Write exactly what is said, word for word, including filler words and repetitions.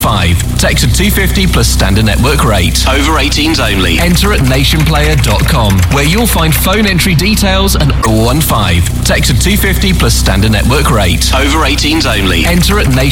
five. Text to two fifty plus standard network rate. Over eighteens only. Enter at nation player dot com, where you'll find phone entry details and oh one five. Text to two fifty plus standard network rate. Over eighteens only. Enter at nation